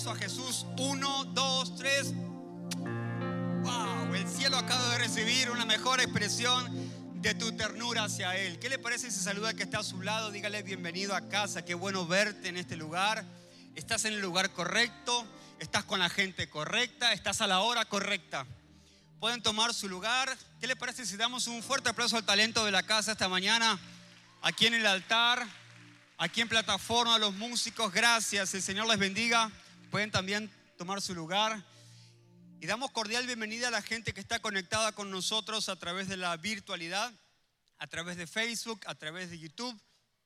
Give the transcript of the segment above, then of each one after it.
aplauso a Jesús. 1, 2, 3. ¡Wow! El cielo acaba de recibir una mejor expresión de tu ternura hacia Él. ¿Qué le parece si saluda al que está a su lado? Dígale bienvenido a casa. Qué bueno verte en este lugar. Estás en el lugar correcto. Estás con la gente correcta. Estás a la hora correcta. Pueden tomar su lugar. ¿Qué le parece si damos un fuerte aplauso al talento de la casa esta mañana? Aquí en el altar, aquí en plataforma, los músicos, gracias. El Señor les bendiga. Pueden también tomar su lugar. Y damos cordial bienvenida a la gente que está conectada con nosotros a través de la virtualidad, a través de Facebook, a través de YouTube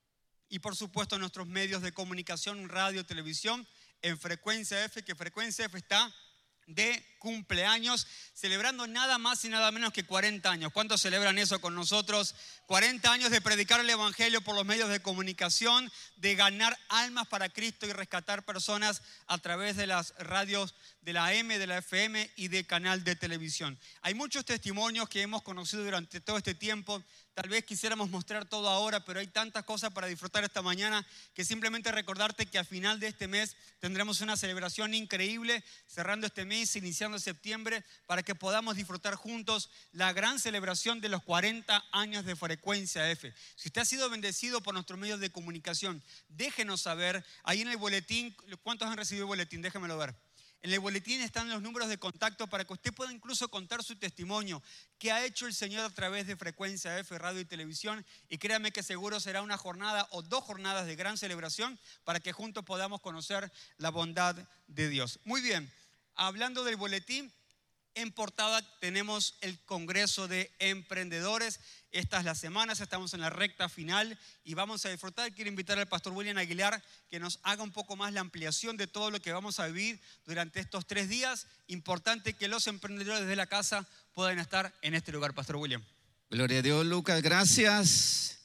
y por supuesto nuestros medios de comunicación, radio, televisión, en Frecuencia F, que Frecuencia F está de cumpleaños, celebrando nada más y nada menos que 40 años. ¿Cuántos celebran eso con nosotros? 40 años de predicar el evangelio por los medios de comunicación, de ganar almas para Cristo y rescatar personas a través de las radios de la AM, de la FM y de canal de televisión. Hay muchos testimonios que hemos conocido durante todo este tiempo. Tal vez quisiéramos mostrar todo ahora, pero hay tantas cosas para disfrutar esta mañana que simplemente recordarte que a final de este mes tendremos una celebración increíble, cerrando este mes, iniciando septiembre, para que podamos disfrutar juntos la gran celebración de los 40 años de Frecuencia F. Si usted ha sido bendecido por nuestros medios de comunicación, déjenos saber. Ahí en el boletín, ¿cuántos han recibido el boletín? Déjemelo ver. En el boletín están los números de contacto para que usted pueda incluso contar su testimonio, qué ha hecho el Señor a través de Frecuencia F, radio y televisión. Y créame que seguro será una jornada o 2 jornadas de gran celebración para que juntos podamos conocer la bondad de Dios. Muy bien, hablando del boletín, en portada tenemos el Congreso de Emprendedores. Estas las semanas, estamos en la recta final y vamos a disfrutar. Quiero invitar al pastor William Aguilar que nos haga un poco más la ampliación de todo lo que vamos a vivir durante estos 3 días. Importante que los emprendedores de la casa puedan estar en este lugar. Pastor William. Gloria a Dios, Lucas, gracias.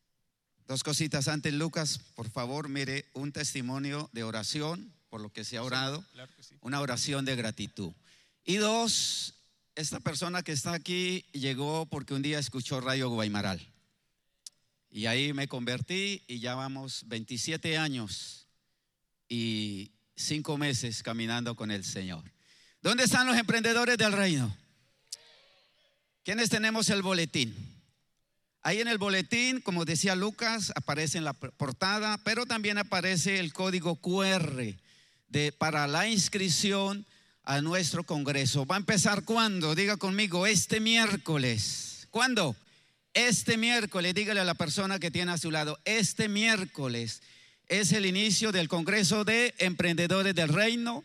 2 cositas antes, Lucas, por favor, mire un testimonio de oración por lo que se ha orado, sí, claro que sí. Una oración de gratitud. Y 2, esta persona que está aquí llegó porque un día escuchó Radio Guaymaral. Y ahí me convertí y ya vamos 27 años y 5 meses caminando con el Señor. ¿Dónde están los emprendedores del reino? ¿Quiénes tenemos el boletín? Ahí en el boletín, como decía Lucas, aparece en la portada, pero también aparece el código QR para la inscripción a nuestro congreso. ¿Va a empezar cuándo? Diga conmigo, este miércoles. ¿Cuándo? Este miércoles. Dígale a la persona que tiene a su lado, este miércoles es el inicio del Congreso de Emprendedores del Reino.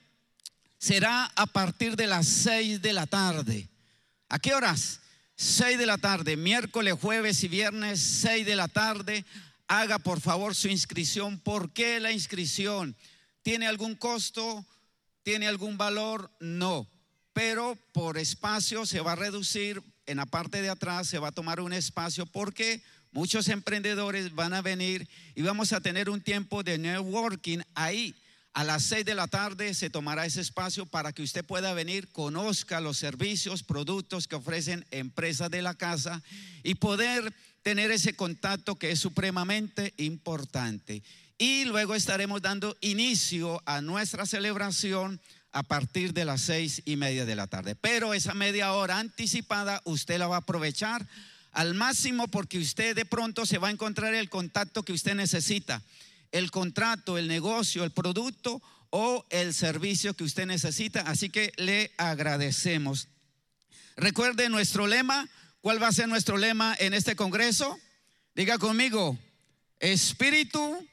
Será a partir de las 6 de la tarde. ¿A qué horas? 6 de la tarde, miércoles, jueves y viernes, 6 de la tarde. Haga por favor su inscripción. ¿Por qué la inscripción? ¿Tiene algún costo? ¿Tiene algún valor? No, pero por espacio se va a reducir. En la parte de atrás se va a tomar un espacio porque muchos emprendedores van a venir y vamos a tener un tiempo de networking ahí. A las 6 de la tarde se tomará ese espacio para que usted pueda venir, conozca los servicios, productos que ofrecen empresas de la casa y poder tener ese contacto que es supremamente importante. Y luego estaremos dando inicio a nuestra celebración a partir de las 6:30 de la tarde. Pero esa media hora anticipada usted la va a aprovechar al máximo porque usted de pronto se va a encontrar el contacto que usted necesita. El contrato, el negocio, el producto o el servicio que usted necesita. Así que le agradecemos. Recuerde nuestro lema. ¿Cuál va a ser nuestro lema en este congreso? Diga conmigo, espíritu,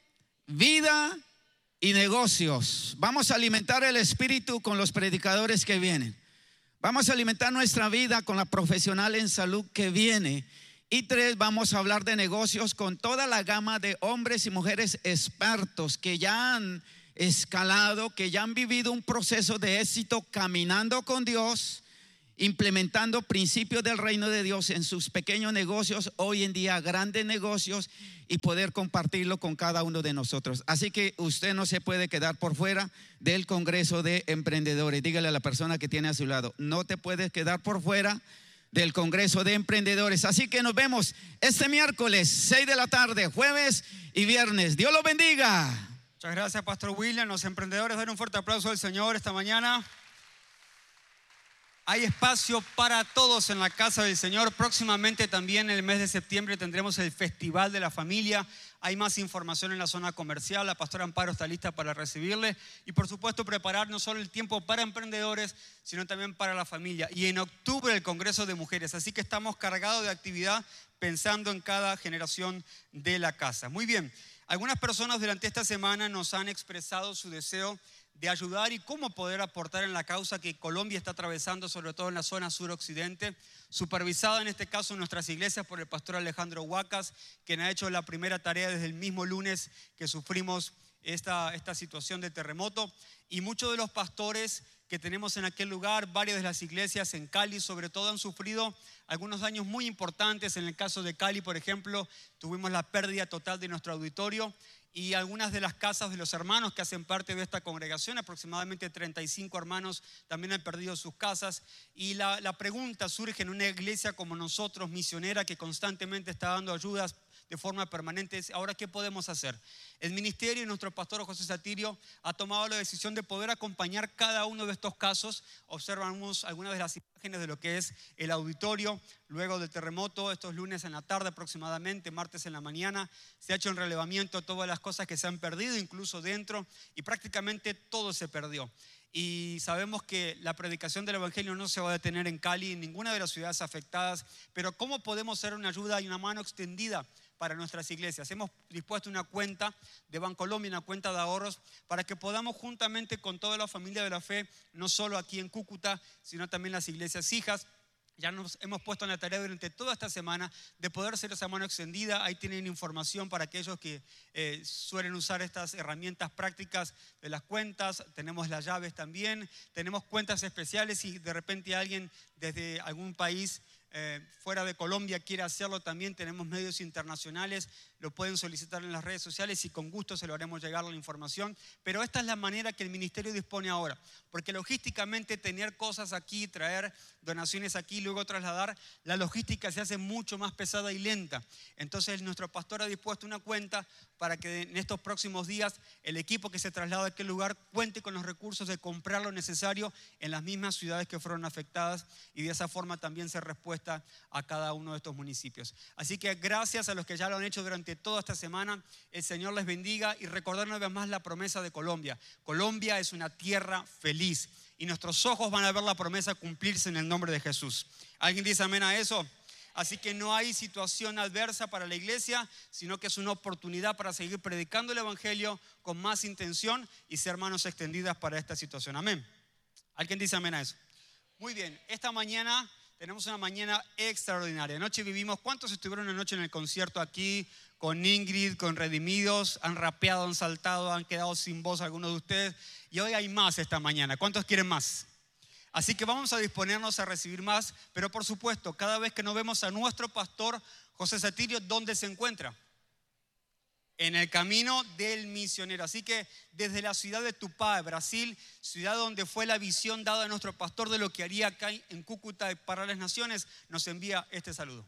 vida y negocios. Vamos a alimentar el espíritu con los predicadores que vienen. Vamos a alimentar nuestra vida con la profesional en salud que viene. Y 3, vamos a hablar de negocios con toda la gama de hombres y mujeres expertos que ya han escalado, que ya han vivido un proceso de éxito caminando con Dios, implementando principios del reino de Dios en sus pequeños negocios, hoy en día grandes negocios, y poder compartirlo con cada uno de nosotros. Así que usted no se puede quedar por fuera del Congreso de Emprendedores. Dígale a la persona que tiene a su lado, no te puedes quedar por fuera del Congreso de Emprendedores. Así que nos vemos este miércoles 6 de la tarde, jueves y viernes. Dios los bendiga. Muchas gracias, Pastor William. Los emprendedores, den un fuerte aplauso al Señor esta mañana. Hay espacio para todos en la casa del Señor. Próximamente también en el mes de septiembre tendremos el Festival de la Familia. Hay más información en la zona comercial. La pastora Amparo está lista para recibirle. Y por supuesto preparar no solo el tiempo para emprendedores, sino también para la familia. Y en octubre el Congreso de Mujeres. Así que estamos cargados de actividad pensando en cada generación de la casa. Muy bien. Algunas personas durante esta semana nos han expresado su deseo de ayudar y cómo poder aportar en la causa que Colombia está atravesando, sobre todo en la zona suroccidente, supervisada en este caso en nuestras iglesias por el pastor Alejandro Huacas, quien ha hecho la primera tarea desde el mismo lunes que sufrimos esta situación de terremoto. Y muchos de los pastores que tenemos en aquel lugar, varias de las iglesias en Cali sobre todo, han sufrido algunos daños muy importantes. En el caso de Cali, por ejemplo, tuvimos la pérdida total de nuestro auditorio y algunas de las casas de los hermanos que hacen parte de esta congregación, aproximadamente 35 hermanos, también han perdido sus casas. Y la pregunta surge en una iglesia como nosotros, misionera, que constantemente está dando ayudas de forma permanente. Ahora, ¿qué podemos hacer? El ministerio y nuestro pastor José Satirio ha tomado la decisión de poder acompañar cada uno de estos casos. Observamos algunas de las imágenes de lo que es el auditorio luego del terremoto. Estos lunes en la tarde aproximadamente, martes en la mañana, se ha hecho un relevamiento de todas las cosas que se han perdido, incluso dentro, y prácticamente todo se perdió. Y sabemos que la predicación del Evangelio no se va a detener en Cali, en ninguna de las ciudades afectadas, pero ¿cómo podemos ser una ayuda y una mano extendida para nuestras iglesias? Hemos dispuesto una cuenta de Bancolombia, una cuenta de ahorros, para que podamos juntamente con toda la familia de la fe, no solo aquí en Cúcuta, sino también las iglesias hijas. Ya nos hemos puesto en la tarea durante toda esta semana de poder ser esa mano extendida. Ahí tienen información para aquellos que suelen usar estas herramientas prácticas de las cuentas. Tenemos las llaves también. Tenemos cuentas especiales si de repente alguien desde algún país fuera de Colombia quiere hacerlo también. Tenemos medios internacionales, lo pueden solicitar en las redes sociales y con gusto se lo haremos llegar la información. Pero esta es la manera que el ministerio dispone ahora, porque logísticamente tener cosas aquí, traer donaciones aquí y luego trasladar, la logística se hace mucho más pesada y lenta. Entonces nuestro pastor ha dispuesto una cuenta para que en estos próximos días el equipo que se traslada a aquel lugar cuente con los recursos de comprar lo necesario en las mismas ciudades que fueron afectadas y de esa forma también ser respuesta a cada uno de estos municipios. Así que gracias a los que ya lo han hecho durante toda esta semana. El Señor les bendiga y recordar una vez más la promesa de Colombia. Colombia es una tierra feliz y nuestros ojos van a ver la promesa cumplirse en el nombre de Jesús. ¿Alguien dice amén a eso? Así que no hay situación adversa para la iglesia, sino que es una oportunidad para seguir predicando el Evangelio con más intención y ser manos extendidas para esta situación. Amén. ¿Alguien dice amén a eso? Muy bien, esta mañana tenemos una mañana extraordinaria. Anoche vivimos, ¿cuántos estuvieron anoche en el concierto aquí con Ingrid, con Redimidos? Han rapeado, han saltado, han quedado sin voz algunos de ustedes. Y hoy hay más esta mañana. ¿Cuántos quieren más? Así que vamos a disponernos a recibir más, pero por supuesto, cada vez que nos vemos a nuestro pastor José Satirio, ¿dónde se encuentra? En el camino del misionero. Así que desde la ciudad de Tupã, Brasil, ciudad donde fue la visión dada a nuestro pastor de lo que haría acá en Cúcuta para las naciones, nos envía este saludo.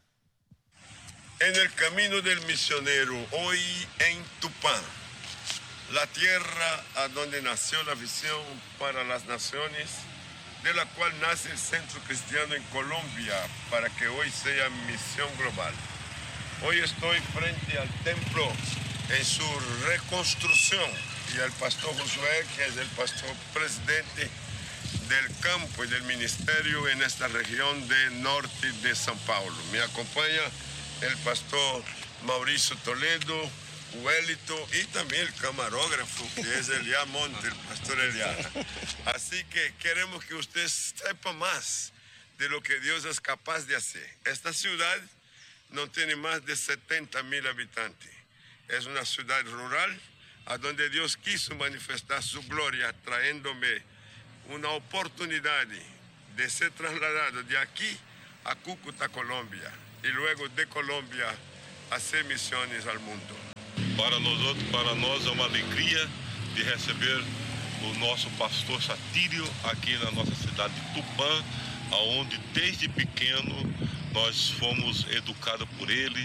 En el camino del misionero, hoy en Tupã, la tierra a donde nació la visión para las naciones, de la cual nace el Centro Cristiano en Colombia, para que hoy sea misión global. Hoy estoy frente al templo en su reconstrucción y al pastor Josué, que es el pastor presidente del campo y del ministerio en esta región del norte de São Paulo. Me acompaña el pastor Mauricio Toledo, Wellington y también el camarógrafo, que es Eliá Monte, el pastor Eliá. Así que queremos que usted sepa más de lo que Dios es capaz de hacer. Esta ciudad no tiene más de 70,000 habitantes. Es una ciudad rural a donde Dios quiso manifestar su gloria, trayéndome una oportunidad de ser trasladado de aquí a Cúcuta, Colombia, y luego de Colombia hacer misiones al mundo. Para nós é uma alegria de receber o nosso pastor Satirio aqui na nossa cidade de Tupã, onde desde pequeno nós fomos educados por ele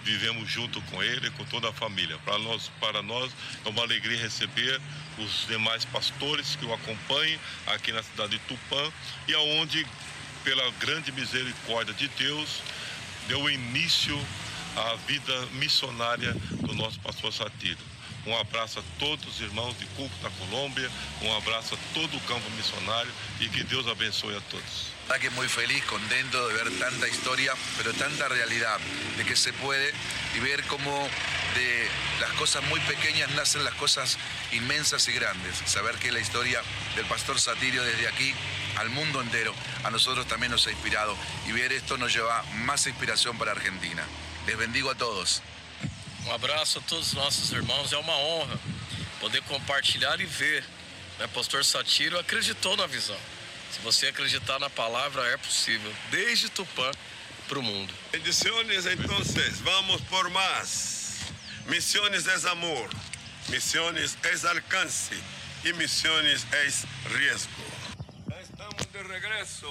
vivemos junto com ele, com toda a família. Para nós é uma alegria receber os demais pastores que o acompanham aqui na cidade de Tupã e aonde, pela grande misericórdia de Deus, deu início à vida missionária do nosso pastor Satírio. Um abraço a todos os irmãos de culto na Colômbia, um abraço a todo o campo missionário e que Deus abençoe a todos. La verdad que muy feliz, contento de ver tanta historia, pero tanta realidad, de que se puede y ver cómo de las cosas muy pequeñas nacen las cosas inmensas y grandes. Saber que la historia del pastor Satírio desde aquí al mundo entero, a nosotros también nos ha inspirado y ver esto nos lleva más inspiración para Argentina. Les bendigo a todos. Um abraço a todos os nossos irmãos, é uma honra poder compartilhar e ver, né? Pastor Satírio acreditou na visão. Se você acreditar na palavra, é possível, desde Tupã para o mundo. Bendiciones, entonces, vamos por más. Misiones es amor, misiones es alcance y misiones es riesgo. Ya estamos de regreso.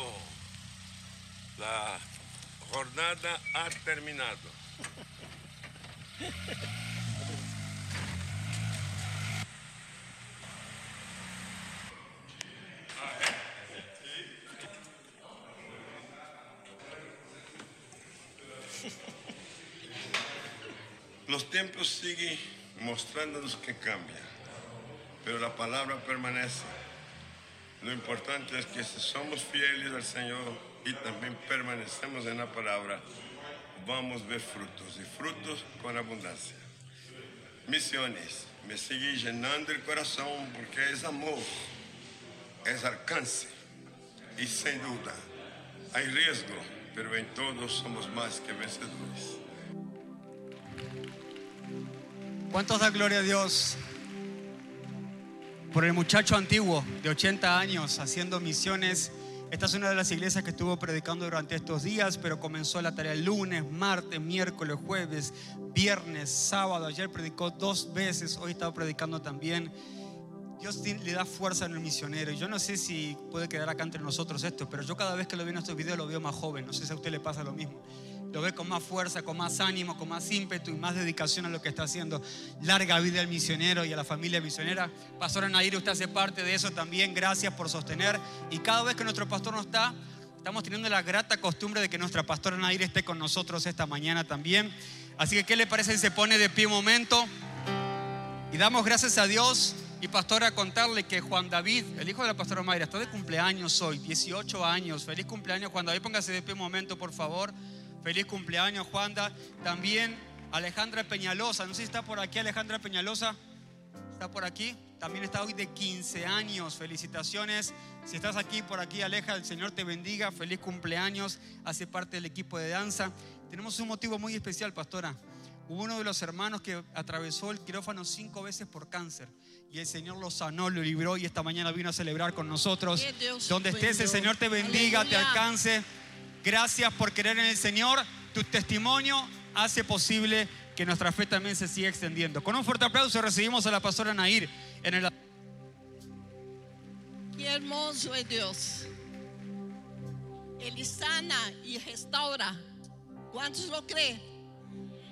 La jornada ha terminado. Los tiempos siguen mostrándonos que cambian, pero la palabra permanece. Lo importante es que si somos fieles al Señor y también permanecemos en la palabra, vamos a ver frutos y frutos con abundancia. Misiones, me sigue llenando el corazón porque es amor, es alcance y sin duda hay riesgo, pero en todos somos más que vencedores. ¿Cuántos da gloria a Dios por el muchacho antiguo de 80 años haciendo misiones? Esta es una de las iglesias que estuvo predicando durante estos días, pero comenzó la tarea el lunes, martes, miércoles, jueves, viernes, sábado. Ayer predicó 2 veces, hoy estaba predicando también. Dios le da fuerza en el misionero. Yo no sé si puede quedar acá entre nosotros esto, pero yo cada vez que lo veo en estos videos lo veo más joven. No sé si a usted le pasa lo mismo. Lo ve con más fuerza, con más ánimo, con más ímpetu y más dedicación a lo que está haciendo. Larga vida al misionero y a la familia misionera. Pastora Nair, usted hace parte de eso también. Gracias por sostener. Y cada vez que nuestro pastor no está, estamos teniendo la grata costumbre de que nuestra pastora Nair esté con nosotros esta mañana también. Así que, ¿qué le parece si se pone de pie un momento? Y damos gracias a Dios. Y pastora, contarle que Juan David, el hijo de la pastora Mayra, está de cumpleaños hoy, 18 años. Feliz cumpleaños, Juan David. Póngase de pie un momento, por favor. Feliz cumpleaños, Juanda. También Alejandra Peñalosa. No sé si está por aquí Alejandra Peñalosa. ¿Está por aquí? También está hoy de 15 años. Felicitaciones. Si estás aquí, por aquí, Aleja, el Señor te bendiga. Feliz cumpleaños. Hace parte del equipo de danza. Tenemos un motivo muy especial, pastora. Hubo uno de los hermanos que atravesó el quirófano 5 veces por cáncer. Y el Señor lo sanó, lo libró y esta mañana vino a celebrar con nosotros. Donde estés, el Señor te bendiga, aleluya, te alcance. Gracias por creer en el Señor. Tu testimonio hace posible que nuestra fe también se siga extendiendo. Con un fuerte aplauso recibimos a la pastora Nair en el... Qué hermoso es Dios. Él sana y restaura. ¿Cuántos lo creen?